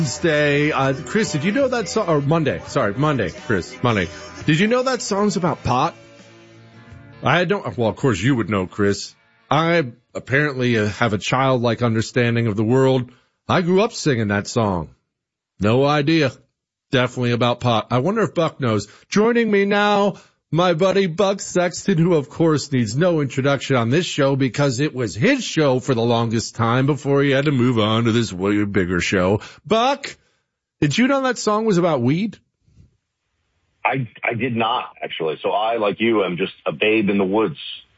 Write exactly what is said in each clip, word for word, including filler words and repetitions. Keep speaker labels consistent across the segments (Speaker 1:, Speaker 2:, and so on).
Speaker 1: Wednesday. Uh, Chris, did you know that song? Or Monday. Sorry, Monday, Chris. Monday. Did you know that song's about pot? I don't. Well, of course you would know, Chris. I apparently uh, have a childlike understanding of the world. I grew up singing that song. No idea. Definitely about pot. I wonder if Buck knows. Joining me now, my buddy Buck Sexton, who of course needs no introduction on this show because it was his show for the longest time before he had to move on to this way bigger show. Buck, did you know that song was about weed?
Speaker 2: I, I did not, actually. So I, like you, am just a babe in the woods.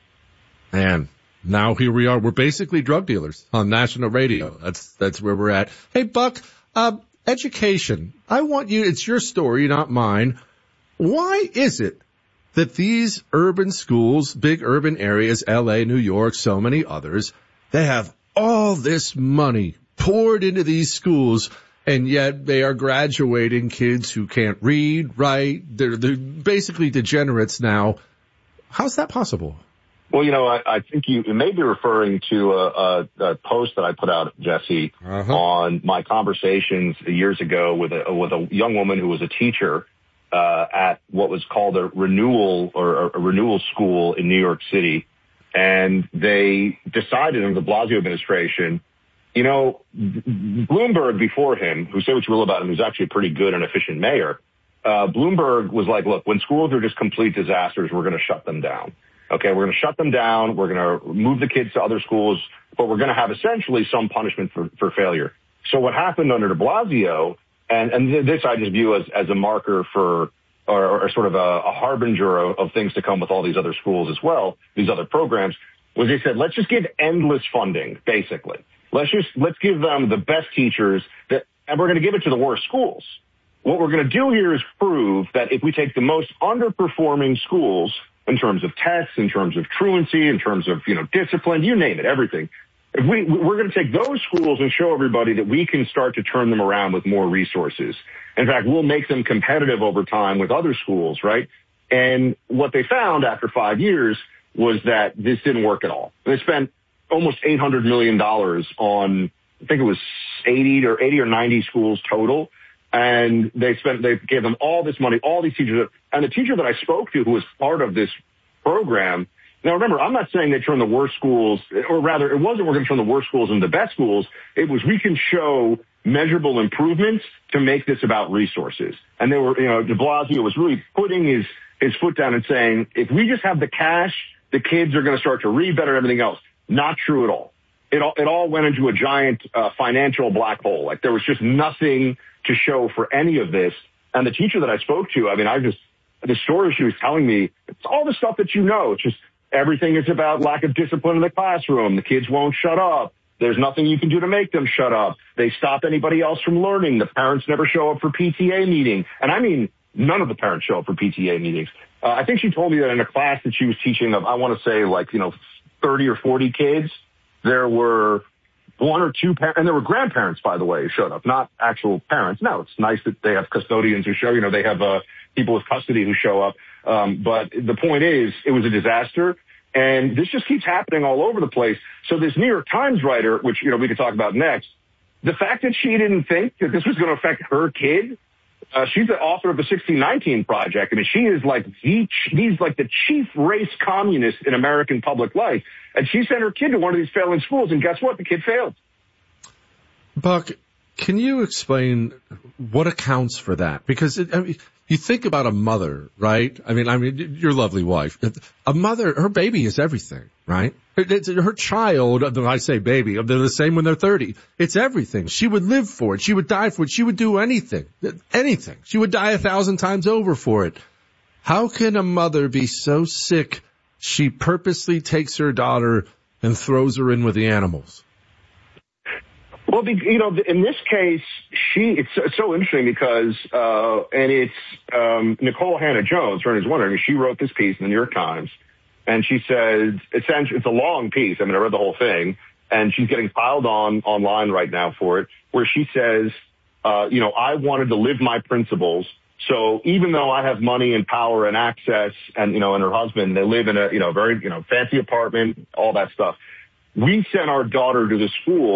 Speaker 1: Man, now here we are. We're basically drug dealers on national radio. That's, that's where we're at. Hey, Buck, uh, education. I want you, it's your story, not mine. Why is it that these urban schools, big urban areas, L A, New York, so many others, they have all this money poured into these schools, and yet they are graduating kids who can't read, write. They're, they're basically degenerates now. How's that possible?
Speaker 2: Well, you know, I, I think you, you may be referring to a, a, a post that I put out, Jesse, uh-huh. on my conversations years ago with a, with a young woman who was a teacher uh, at what was called a renewal or a renewal school in New York City. And they decided in the Blasio administration, you know, Bloomberg before him, who say what you will about him, who's actually a pretty good and efficient mayor, uh, Bloomberg was like, look, when schools are just complete disasters, we're going to shut them down. Okay, we're going to shut them down. We're going to move the kids to other schools, but we're going to have essentially some punishment for, for failure. So what happened under de Blasio, and, and this I just view as, as a marker for, or, or sort of a, a harbinger of, of things to come with all these other schools as well, these other programs, was they said, let's just give endless funding, basically. Let's just, let's give them the best teachers that, and we're going to give it to the worst schools. What we're going to do here is prove that if we take the most underperforming schools in terms of tests, in terms of truancy, in terms of, you know, discipline, you name it, everything, if we, we're going to take those schools and show everybody that we can start to turn them around with more resources. In fact, we'll make them competitive over time with other schools, right? And what they found after five years was that this didn't work at all. They spent almost eight hundred million dollars on, I think it was eighty or eighty or ninety schools total. And they spent, they gave them all this money, all these teachers. And the teacher that I spoke to who was part of this program, now remember, I'm not saying they turned the worst schools, or rather it wasn't we're going to turn the worst schools into the best schools. It was we can show measurable improvements to make this about resources. And they were, you know, de Blasio was really putting his, his foot down and saying, if we just have the cash, the kids are going to start to read better, everything else. Not true at all. It all, it all went into a giant uh, financial black hole. Like there was just nothing to show for any of this. And the teacher that I spoke to, I mean, I just, the story she was telling me, it's all the stuff that you know. It's just everything is about lack of discipline in the classroom. The kids won't shut up. There's nothing you can do to make them shut up. They stop anybody else from learning. The parents never show up for P T A meeting. And I mean, none of the parents show up for P T A meetings. Uh, I think she told me that in a class that she was teaching of, I want to say like, you know, thirty or forty kids, there were one or two parents, and there were grandparents, by the way, who showed up, not actual parents. No, it's nice that they have custodians who show, you know, they have uh, people with custody who show up. Um, but the point is, it was a disaster, and this just keeps happening all over the place. So this New York Times writer, which, you know, we could talk about next, the fact that she didn't think that this was going to affect her kid, Uh, she's the author of the sixteen nineteen Project. I mean, she is like the, he's like the chief race communist in American public life. And she sent her kid to one of these failing schools, and guess what? The kid failed.
Speaker 1: Buck, can you explain what accounts for that? Because it, I mean, you think about a mother, right? I mean, I mean, your lovely wife. A mother, her baby is everything, right? It's her child, I say baby, they're the same when they're thirty. It's everything. She would live for it. She would die for it. She would do anything, anything. She would die a thousand times over for it. How can a mother be so sick she purposely takes her daughter and throws her in with the animals?
Speaker 2: Well, you know, in this case, she, it's, it's so interesting because, uh, and it's, um, Nicole Hannah-Jones, for anyone who's wondering, she wrote this piece in the New York Times, and she said, essentially, it's a long piece. I mean, I read the whole thing, and she's getting piled on online right now for it, where she says, uh, you know, I wanted to live my principles. So even though I have money and power and access, and, you know, and her husband, they live in a, you know, very, you know, fancy apartment, all that stuff. We sent our daughter to the school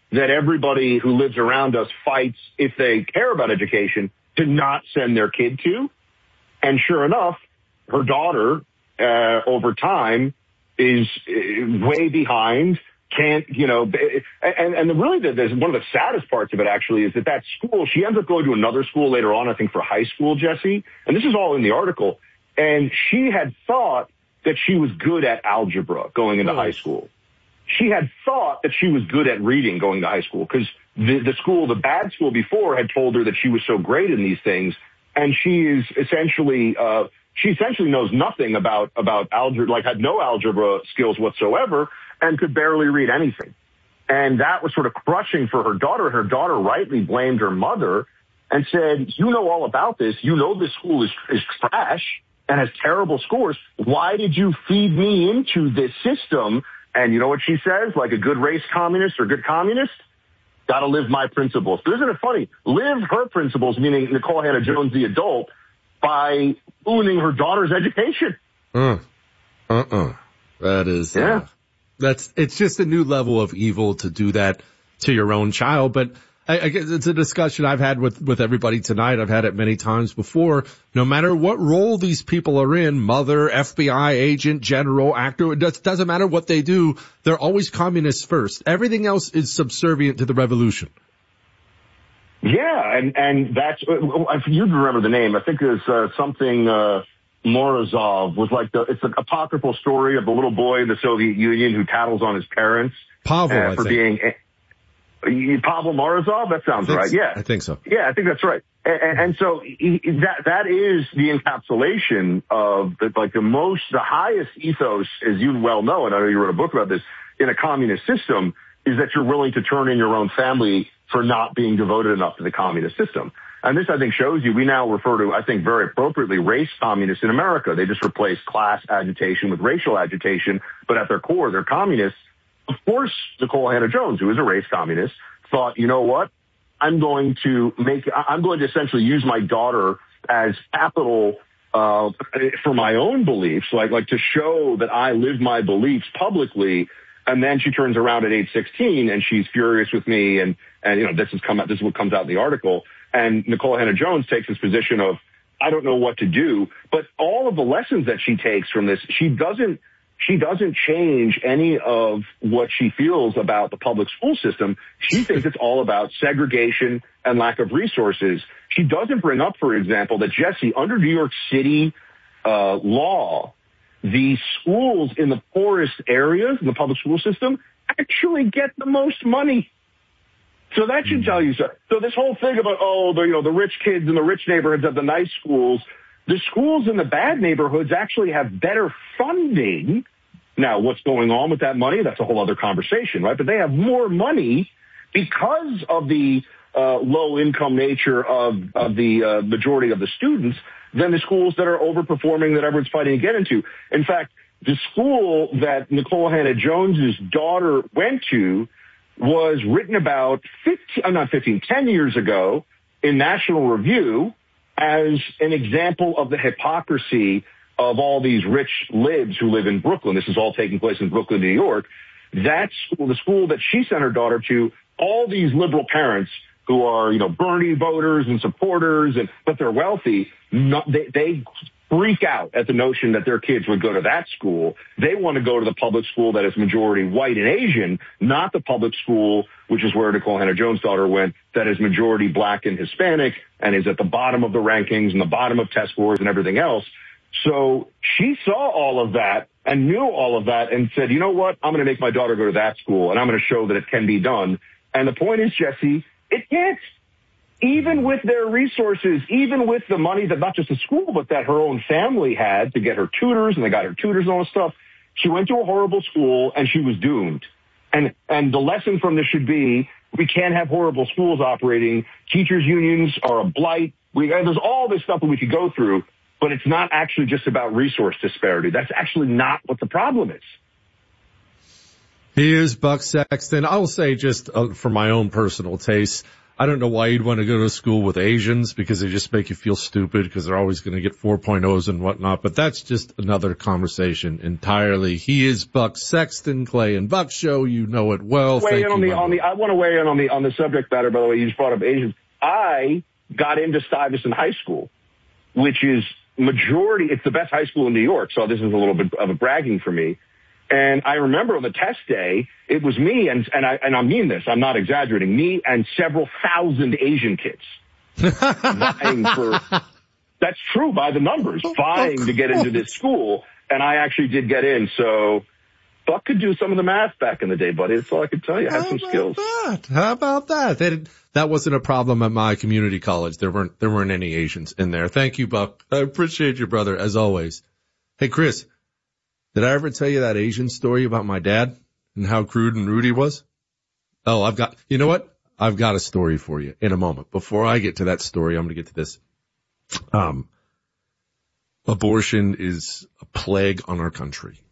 Speaker 2: that everybody who lives around us fights, if they care about education, to not send their kid to. And sure enough, her daughter, uh, over time is way behind, can't, you know, and, and the, really the, there's one of the saddest parts of it actually is that that school, she ends up going to another school later on, I think for high school, Jesse, and this is all in the article, and she had thought that she was good at algebra going into high school. She had thought that she was good at reading going to high school because the, the school, the bad school before had told her that she was so great in these things, and she is essentially, uh, she essentially knows nothing about, about algebra, like had no algebra skills whatsoever, and could barely read anything. And that was sort of crushing for her daughter. Her daughter rightly blamed her mother and said, you know all about this. You know this school is, is trash and has terrible scores. Why did you feed me into this system? And you know what she says? Like a good race communist or good communist, got to live my principles. But isn't it funny? Live her principles, meaning Nikole Hannah-Jones, the adult, by ruining her daughter's education.
Speaker 1: Uh, uh-uh. That is...
Speaker 2: Yeah.
Speaker 1: Uh... That's, it's just a new level of evil to do that to your own child. But I, I guess it's a discussion I've had with, with everybody tonight. I've had it many times before. No matter what role these people are in, mother, F B I agent, general, actor, it does, doesn't matter what they do. They're always communists first. Everything else is subservient to the revolution.
Speaker 2: Yeah. And, and that's, if you remember the name, I think it's uh, something, uh, Morozov was like the, it's an apocryphal story of the little boy in the Soviet Union who tattles on his parents.
Speaker 1: Pavel,
Speaker 2: uh, for
Speaker 1: I think.
Speaker 2: being, uh, Pavel Morozov? That sounds right. Yeah.
Speaker 1: I think so.
Speaker 2: Yeah, I think that's right. And, and so he, that, that is the encapsulation of the, like the most, the highest ethos, as you well know, and I know you wrote a book about this, in a communist system, is that you're willing to turn in your own family for not being devoted enough to the communist system. And this, I think, shows you we now refer to, I think, very appropriately, race communists in America. They just replaced class agitation with racial agitation, but at their core, they're communists. Of course, Nikole Hannah-Jones, who is a race communist, thought, you know what? I'm going to make, I'm going to essentially use my daughter as capital uh, for my own beliefs, like, like to show that I live my beliefs publicly. And then she turns around at age sixteen and she's furious with me. And, and, you know, this is come out, this is what comes out in the article. And Nikole Hannah-Jones takes this position of, I don't know what to do. But all of the lessons that she takes from this, she doesn't, she doesn't change any of what she feels about the public school system. She thinks it's all about segregation and lack of resources. She doesn't bring up, for example, that, Jesse, under New York City uh, law, the schools in the poorest areas in the public school system actually get the most money. So that should tell you so. So this whole thing about, oh, the, you know, the rich kids in the rich neighborhoods have the nice schools. The schools in the bad neighborhoods actually have better funding. Now, what's going on with that money? That's a whole other conversation, right? But they have more money because of the uh, low-income nature of, of the uh, majority of the students than the schools that are overperforming that everyone's fighting to get into. In fact, the school that Nikole Hannah-Jones's daughter went to was written about fifteen, uh, not fifteen, ten years ago in National Review as an example of the hypocrisy of all these rich libs who live in Brooklyn. This is all taking place in Brooklyn, New York. That school, the school that she sent her daughter to, all these liberal parents who are, you know, Bernie voters and supporters, and but they're wealthy, not, they, they freak out at the notion that their kids would go to that school. They want to go to the public school that is majority white and Asian, not the public school, which is where Nikole Hannah-Jones' daughter went, that is majority black and Hispanic and is at the bottom of the rankings and the bottom of test scores and everything else. So she saw all of that and knew all of that and said, you know what, I'm going to make my daughter go to that school and I'm going to show that it can be done. And the point is, Jesse, it can't. Even with their resources, even with the money that not just the school, but that her own family had to get her tutors, and they got her tutors and all this stuff, she went to a horrible school and she was doomed. And and the lesson from this should be, we can't have horrible schools operating. Teachers' unions are a blight. We, there's all this stuff that we could go through, but it's not actually just about resource disparity. That's actually not what the problem is.
Speaker 1: He is Buck Sexton. I'll say just uh, for my own personal taste, I don't know why you'd want to go to school with Asians, because they just make you feel stupid because they're always going to get four point ohs and whatnot. But that's just another conversation entirely. He is Buck Sexton, Clay and Buck Show. You know it well.
Speaker 2: Weigh
Speaker 1: Thank
Speaker 2: in on
Speaker 1: you,
Speaker 2: the, on the, I want to weigh in on the, on the subject matter, by the way. You just brought up Asians. I got into Stuyvesant High School, which is majority, it's the best high school in New York. So this is a little bit of a bragging for me. And I remember on the test day, it was me, and, and I, and I mean this, I'm not exaggerating, me and several thousand Asian kids vying for, that's true by the numbers, vying to get into this school. And I actually did get in. So Buck could do some of the math back in the day, buddy. That's all I could tell you. I had some skills.
Speaker 1: That? How about that? They did, that wasn't a problem at my community college. There weren't, there weren't any Asians in there. Thank you, Buck. I appreciate you, brother, as always. Hey, Chris. Did I ever tell you that Asian story about my dad and how crude and rude he was? Oh, I've got, you know what? I've got a story for you in a moment. Before I get to that story, I'm going to get to this. Um, abortion is a plague on our country.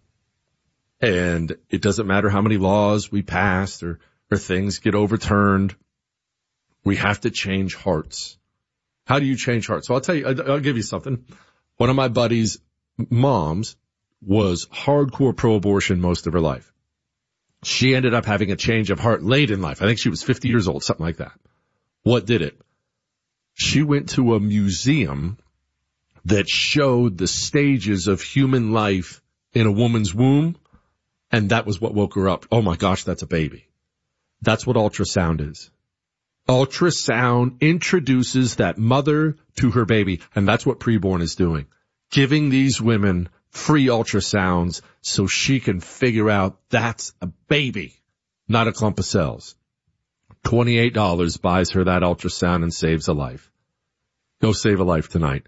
Speaker 1: And it doesn't matter how many laws we pass or, or things get overturned. We have to change hearts. How do you change hearts? So I'll tell you, I'll give you something. One of my buddies' moms was hardcore pro-abortion most of her life. She ended up having a change of heart late in life. I think she was fifty years old, something like that. What did it? She went to a museum that showed the stages of human life in a woman's womb, and that was what woke her up. Oh my gosh, that's a baby. That's what ultrasound is. Ultrasound introduces that mother to her baby, and that's what Preborn is doing. Giving these women free ultrasounds so she can figure out that's a baby, not a clump of cells. twenty-eight dollars buys her that ultrasound and saves a life. Go save a life tonight.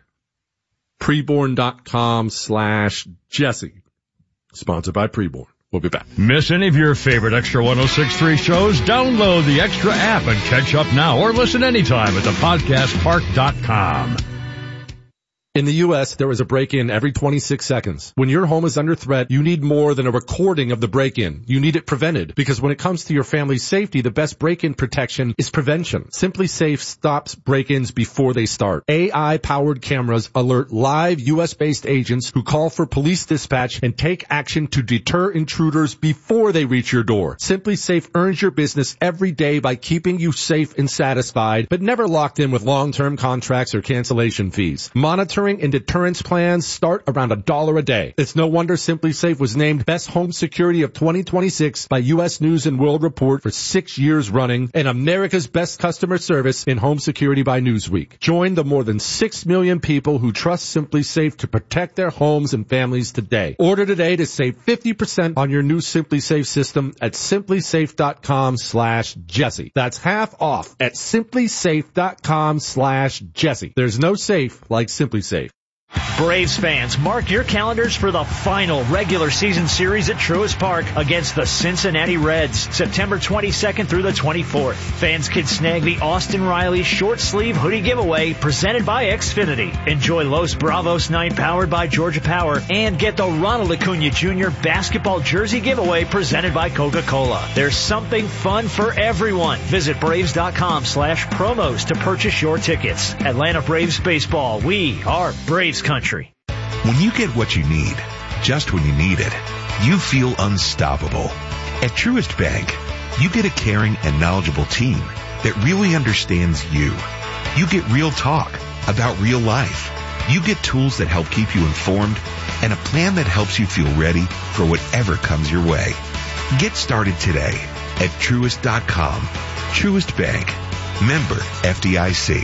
Speaker 1: Preborn.com slash Jesse. Sponsored by Preborn. We'll be back.
Speaker 3: Miss any of your favorite Extra one oh six point three shows? Download the Extra app and catch up now, or listen anytime at the podcast park dot com.
Speaker 1: In the U S, there is a break-in every twenty-six seconds. When your home is under threat, you need more than a recording of the break-in. You need it prevented, because when it comes to your family's safety, the best break-in protection is prevention. Simply Safe stops break-ins before they start. A I-powered cameras alert live U S-based agents who call for police dispatch and take action to deter intruders before they reach your door. Simply Safe earns your business every day by keeping you safe and satisfied, but never locked in with long-term contracts or cancellation fees. Monitor and deterrence plans start around a dollar a day. It's no wonder Simply Safe was named Best Home Security of twenty twenty-six by U S News and World Report for six years running, and America's Best Customer Service in Home Security by Newsweek. Join the more than six million people who trust Simply Safe to protect their homes and families today. Order today to save fifty percent on your new Simply Safe system at simplysafe.com slash Jesse. That's half off at simplysafe.com slash Jesse. There's no safe like Simply Safe.
Speaker 4: Braves fans, mark your calendars for the final regular season series at Truist Park against the Cincinnati Reds, September twenty-second through the twenty-fourth. Fans can snag the Austin Riley short sleeve hoodie giveaway presented by Xfinity. Enjoy Los Bravos nine powered by Georgia Power, and get the Ronald Acuna Junior basketball jersey giveaway presented by Coca-Cola. There's something fun for everyone. Visit Braves.com slash promos to purchase your tickets. Atlanta Braves Baseball. We are Braves country.
Speaker 5: When you get what you need, just when you need it, you feel unstoppable. At Truist Bank, you get a caring and knowledgeable team that really understands you. You get real talk about real life. You get tools that help keep you informed and a plan that helps you feel ready for whatever comes your way. Get started today at Truist dot com. Truist Bank. Member F D I C.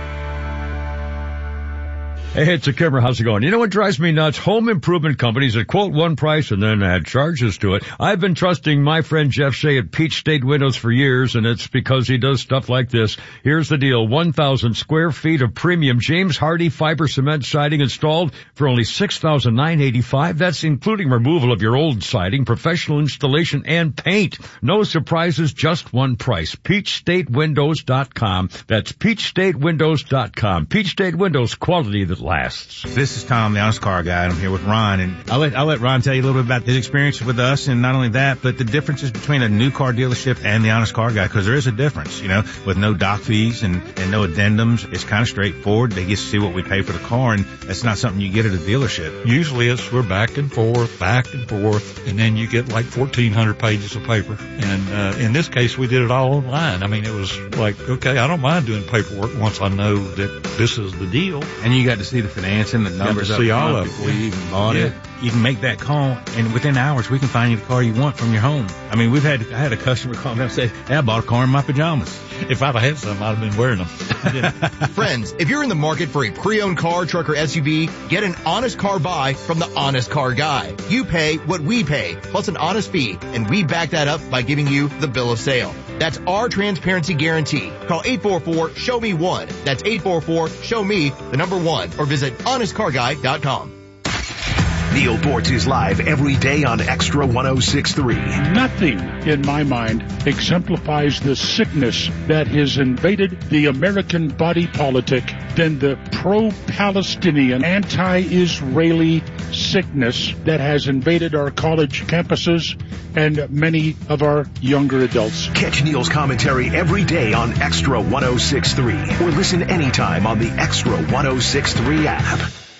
Speaker 3: Hey, it's a Kimmer. How's it going? You know what drives me nuts? Home improvement companies that quote one price and then add charges to it. I've been trusting my friend Jeff Shea at Peach State Windows for years, and it's because he does stuff like this. Here's the deal. one thousand square feet of premium James Hardie fiber cement siding installed for only six thousand nine hundred eighty-five dollars. That's including removal of your old siding, professional installation, and paint. No surprises, just one price. peach state windows dot com. That's peach state windows dot com. Peach State Windows, quality that lasts.
Speaker 6: This is Tom, the Honest Car Guy, and I'm here with Ron. And I'll let, I'll let Ron tell you a little bit about his experience with us, and not only that, but the differences between a new car dealership and the Honest Car Guy, because there is a difference, you know, with no doc fees and, and no addendums. It's kind of straightforward. They get to see what we pay for the car, and that's not something you get at a dealership.
Speaker 7: Usually it's we're back and forth, back and forth, and then you get like fourteen hundred pages of paper. And uh, in this case, we did it all online. I mean, it was like, okay, I don't mind doing paperwork once I know that this is the deal.
Speaker 6: And you got to see the financing, the numbers
Speaker 7: up
Speaker 6: see
Speaker 7: front
Speaker 6: all of
Speaker 7: before
Speaker 6: it.
Speaker 7: you even bought
Speaker 6: Yeah.
Speaker 7: it.
Speaker 6: You can make that call, and within hours, we can find you the car you want from your home. I mean, we've had, I had a customer call me up and say, hey, I bought a car in my pajamas.
Speaker 7: If I'd have had some, I'd have been wearing them.
Speaker 8: Friends, if you're in the market for a pre-owned car, truck, or S U V, get an honest car buy from the Honest Car Guy. You pay what we pay, plus an honest fee, and we back that up by giving you the bill of sale. That's our transparency guarantee. Call eight four four, show me one. That's eight four four, show me the number one, or visit honest car guy dot com.
Speaker 9: Neil Bortz is live every day on Extra one oh six point three.
Speaker 10: Nothing, in my mind, exemplifies the sickness that has invaded the American body politic than the pro-Palestinian, anti-Israeli sickness that has invaded our college campuses and many of our younger adults.
Speaker 9: Catch Neil's commentary every day on Extra one oh six point three or listen anytime on the Extra one oh six point three app.